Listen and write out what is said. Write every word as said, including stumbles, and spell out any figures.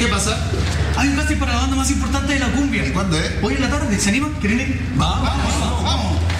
¿Qué pasa? Hay un casting para la banda más importante de la cumbia. ¿Y cuándo es? Hoy en la tarde, ¿se animan? ¿Quieren ir? Vamos, vamos, vamos.